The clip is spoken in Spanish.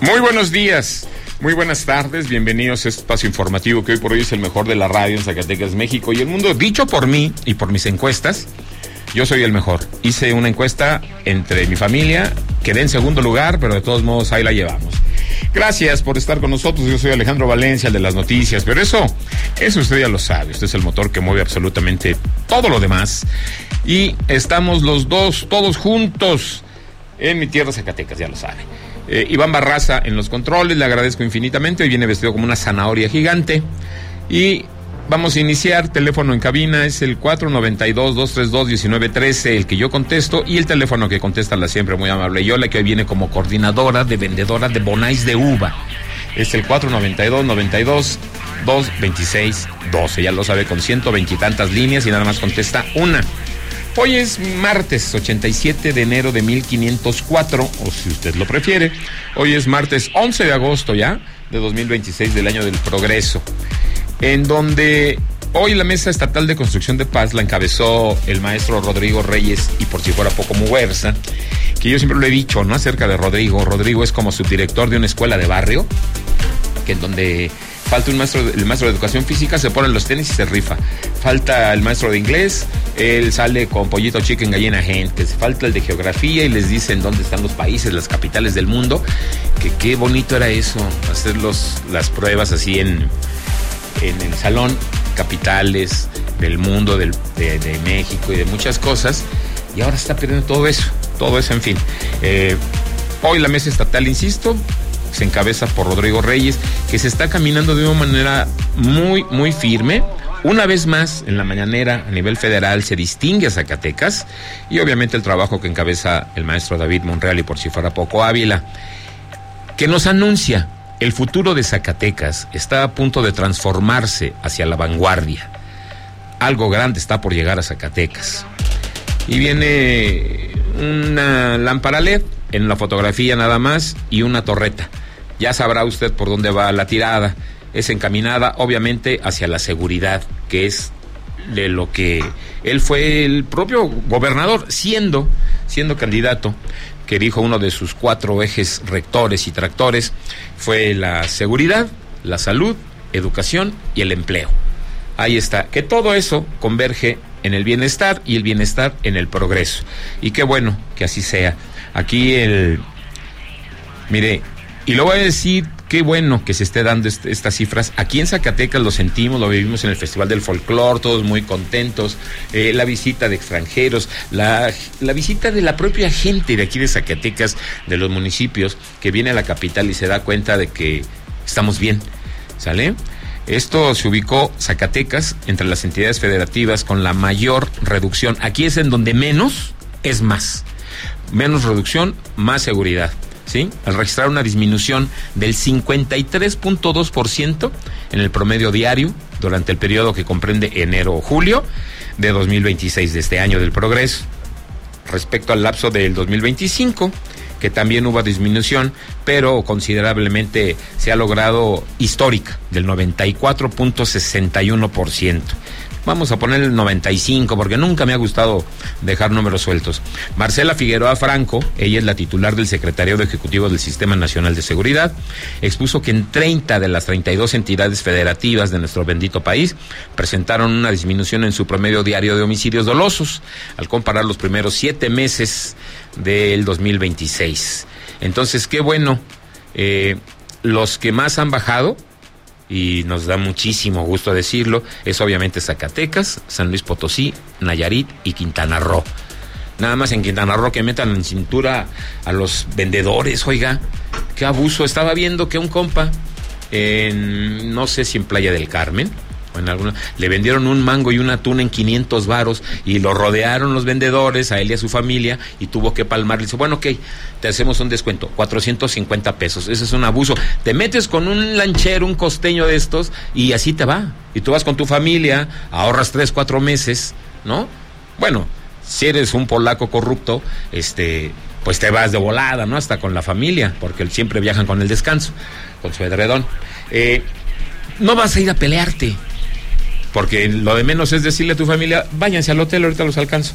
Muy buenos días, muy buenas tardes, bienvenidos a este espacio informativo que hoy por hoy es el mejor de la radio en Zacatecas, México y el mundo. Dicho por mí y por mis encuestas, yo soy el mejor. Hice una encuesta entre mi familia, quedé en segundo lugar, pero de todos modos ahí la llevamos. Gracias por estar con nosotros. Yo soy Alejandro Valencia, el de las noticias, pero eso usted ya lo sabe. Usted es el motor que mueve absolutamente todo lo demás. Y estamos los dos, todos juntos, en mi tierra Zacatecas, ya lo sabe. Iván Barraza en los controles, le agradezco infinitamente. Hoy viene vestido como una zanahoria gigante. Y vamos a iniciar. Teléfono en cabina es el 492-232-1913, el que yo contesto, y el teléfono que contesta la siempre muy amable Yola, que hoy viene como coordinadora de vendedora de bonais de uva. Es el 492-92-226-12. Ya lo sabe, con 120 y tantas líneas y nada más contesta una. Hoy es martes 87 de enero de 1504, o si usted lo prefiere, hoy es martes 11 de agosto ya, de 2026 del año del progreso, en donde hoy la Mesa Estatal de Construcción de Paz la encabezó el maestro Rodrigo Reyes y por si fuera poco Muguerza, que yo siempre lo he dicho, ¿no?, acerca de Rodrigo. Rodrigo es como subdirector de una escuela de barrio, que en donde falta el maestro de educación física, se ponen los tenis y se rifa. Falta el maestro de inglés, él sale con pollito chicken, gallina gentes. Falta el de geografía y les dicen dónde están los países, las capitales del mundo. Que qué bonito era eso, hacer las pruebas así en el salón, capitales del mundo, de México y de muchas cosas. Y ahora está perdiendo todo eso, en fin. Hoy la mesa estatal, insisto, se encabeza por Rodrigo Reyes, que se está caminando de una manera muy, muy firme. Una vez más, en la mañanera a nivel federal se distingue a Zacatecas y obviamente el trabajo que encabeza el maestro David Monreal y por si fuera poco Ávila, que nos anuncia el futuro de Zacatecas está a punto de transformarse hacia la vanguardia. Algo grande está por llegar a Zacatecas. Y viene una lámpara LED en la fotografía nada más y una torreta. Ya sabrá usted por dónde va la tirada. Es encaminada obviamente hacia la seguridad, que es de lo que él fue el propio gobernador, siendo candidato, que dijo uno de sus 4 ejes rectores y tractores fue la seguridad, la salud, educación y el empleo. Ahí está, que todo eso converge en el bienestar y el bienestar en el progreso. Y qué bueno que así sea. Aquí mire, y lo voy a decir, qué bueno que se esté dando estas cifras. Aquí en Zacatecas lo sentimos, lo vivimos en el Festival del Folclor, todos muy contentos. La visita de extranjeros, la visita de la propia gente de aquí de Zacatecas, de los municipios, que viene a la capital y se da cuenta de que estamos bien, ¿sale? Esto se ubicó Zacatecas entre las entidades federativas con la mayor reducción. Aquí es en donde menos es más. Menos reducción, más seguridad, ¿sí? Al registrar una disminución del 53.2% en el promedio diario durante el periodo que comprende enero-julio de 2026, de este año del progreso. Respecto al lapso del 2025, que también hubo disminución, pero considerablemente se ha logrado histórica, del 94.61%. Vamos a poner el 95, porque nunca me ha gustado dejar números sueltos. Marcela Figueroa Franco, ella es la titular del Secretariado Ejecutivo del Sistema Nacional de Seguridad, expuso que en 30 de las 32 entidades federativas de nuestro bendito país presentaron una disminución en su promedio diario de homicidios dolosos, al comparar los primeros 7 meses del 2026. Entonces, qué bueno. Los que más han bajado, y nos da muchísimo gusto decirlo, es obviamente Zacatecas, San Luis Potosí, Nayarit y Quintana Roo. Nada más en Quintana Roo que metan en cintura a los vendedores, oiga, qué abuso. Estaba viendo que un compa no sé si en Playa del Carmen o en alguna, le vendieron un mango y un atún en 500 varos y lo rodearon los vendedores, a él y a su familia, y tuvo que palmar. Le dice, bueno, ok, te hacemos un descuento, 450 pesos. Ese es un abuso. Te metes con un lanchero, un costeño de estos, y así te va. Y tú vas con tu familia, ahorras 3-4 meses, ¿no? Bueno, si eres un polaco corrupto, pues te vas de volada, ¿no? Hasta con la familia, porque siempre viajan con el descanso, con su edredón. No vas a ir a pelearte, porque lo de menos es decirle a tu familia, váyanse al hotel, ahorita los alcanzo.